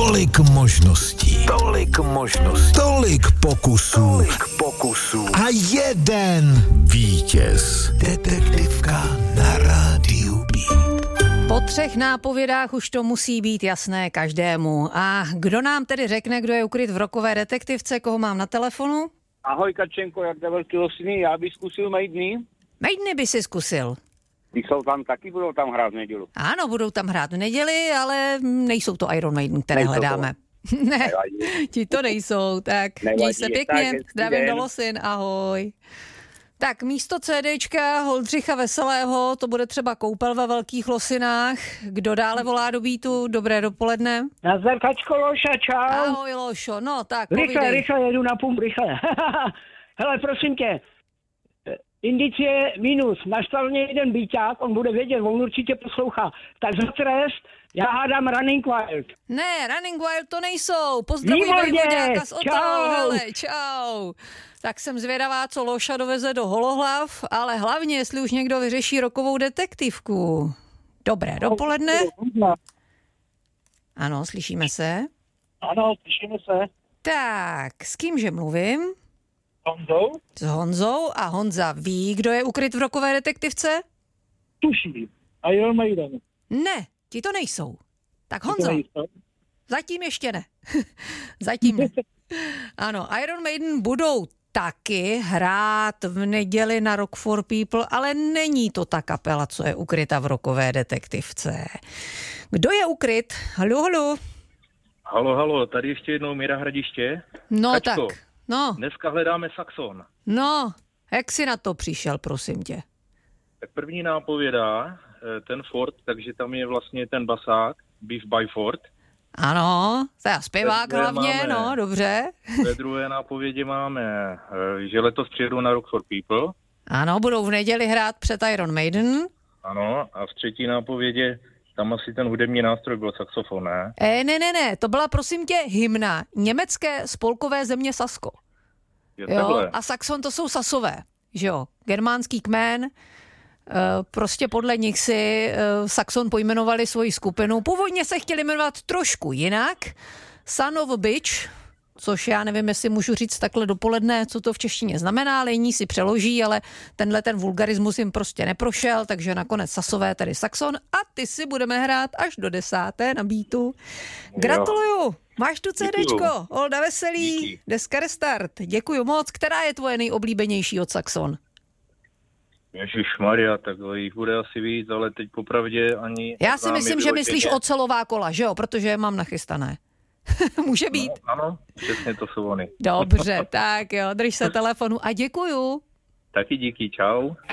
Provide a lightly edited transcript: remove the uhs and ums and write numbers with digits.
Tolik možností. Tolik pokusů. A jeden vítěz. Detektivka na rádiu Beat. Po 3 nápovědách už to musí být jasné každému. A kdo nám tedy řekne, kdo je ukryt v rokové detektivce, koho mám na telefonu? Ahoj Kačenko, jak jde velký Losiny, já bych zkusil Majdny. Majdny by si zkusil. Ty jsou tam taky, budou tam hrát v neděli. Ano, budou tam hrát v neděli, ale nejsou to Iron Maiden, které nejsou hledáme. Ne, ti to nejsou, tak měj se pěkně, zdravím do Losin, ahoj. Tak místo CDčka Holdřicha Veselého, to bude třeba Koupel ve Velkých Losinách. Kdo dále volá do Beatu? Dobré dopoledne. Nazdar Kačko, Loša, čau. Ahoj Lošo, no tak povídej. Rychle, jedu na pump, rychle. Hele, prosím tě, indicie minus, naštval mě jeden býťák, on bude vědět, on určitě poslouchá. Tak za trest, já hádám Running Wild. Ne, Running Wild to nejsou. Pozdravuji Vejvoďáka z Otalu, hele, čau. Tak jsem zvědavá, co Loša doveze do Holohlav, ale hlavně, jestli už někdo vyřeší rokovou detektivku. Dobré dopoledne. Ano, slyšíme se? Ano, slyšíme se. Tak, s kýmže mluvím? Honzou? S Honzou. A Honza ví, kdo je ukryt v rokové detektivce? Tuší. Iron Maiden. Ne, ti to nejsou. Tak Honzo, zatím ještě ne. Zatím ne. Ano, Iron Maiden budou taky hrát v neděli na Rock for People, ale není to ta kapela, co je ukryta v rokové detektivce. Kdo je ukryt? Halo. Halo, tady ještě jednou Míra Hradiště. No Kačko, tak, no. Dneska hledáme Saxon. No, jak jsi na to přišel, prosím tě? Tak první nápověda, ten Ford, takže tam je vlastně ten basák, Beef by Ford. Ano, to je zpěvák hlavně, máme, no, dobře. Ve druhé nápovědi máme, že letos přijedou na Rock for People. Ano, budou v neděli hrát před Iron Maiden. Ano, a v třetí nápovědě tam asi ten hudební nástroj byl saxofon, ne? Ne, to byla prosím tě hymna německé spolkové země Sasko. Jo, a saxon to jsou Sasové, že jo, germánský kmen. Prostě podle nich si Saxon pojmenovali svoji skupinu. Původně se chtěli jmenovat trošku jinak. Son of a Bitch, což já nevím, jestli můžu říct takhle dopoledne, co to v češtině znamená, ale jiní si přeloží, ale ten vulgarismus jim prostě neprošel, takže nakonec Sasové, tedy Saxon, a ty si budeme hrát až do 10. na Beatu. Gratuluju, máš tu CDčko, Olda Veselý, díky. Deska Restart, děkuju moc. Která je tvoje nejoblíbenější od Saxon? Ježišmarja, takhle jich bude asi víc, ale teď popravdě ani... Já si myslím, že myslíš ocelová kola, že jo, protože je mám nachystané. Může být. No, ano, přesně to jsou ony. Dobře, tak jo, drž se telefonu a děkuju. Taky díky, čau.